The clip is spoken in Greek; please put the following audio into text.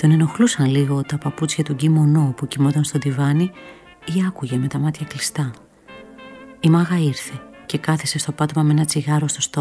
Τον ενοχλούσαν λίγο τα παπούτσια του Γκί Μονό που κοιμόταν στο τιβάνι ή άκουγε με τα μάτια κλειστά. Η μάγα ήρθε και κάθισε στο πάτωμα με ένα τσιγάρο στο στόμα